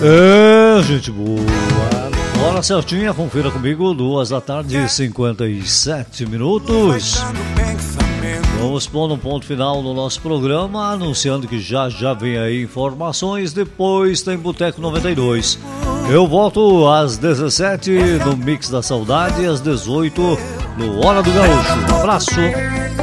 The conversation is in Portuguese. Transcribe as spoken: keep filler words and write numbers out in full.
É, gente boa. Hora certinha, confira comigo, duas da tarde, cinquenta e sete minutos. Vamos pondo um ponto final no nosso programa, anunciando que já já vem aí informações, depois tem Boteco noventa e dois. Eu volto às dezessete no Mix da Saudade e às dezoito no Hora do Gaúcho. Um abraço.